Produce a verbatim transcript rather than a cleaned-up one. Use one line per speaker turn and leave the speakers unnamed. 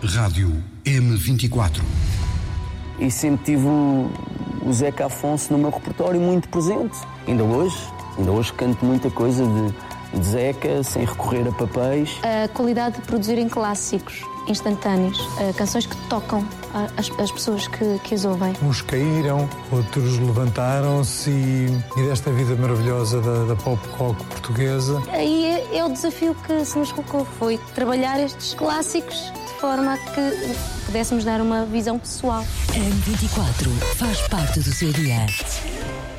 Rádio M vinte e quatro.
E sempre tive o, o Zeca Afonso no meu repertório muito presente. Ainda hoje, ainda hoje canto muita coisa de, de Zeca, sem recorrer a papéis.
A qualidade de produzirem clássicos instantâneos, canções que tocam as, as pessoas que, que as ouvem.
Uns caíram, outros levantaram-se e, e desta vida maravilhosa da, da pop rock portuguesa.
Aí é, é o desafio que se nos colocou, foi trabalhar estes clássicos de forma a que pudéssemos dar uma visão pessoal.
M vinte e quatro faz parte do seu dia.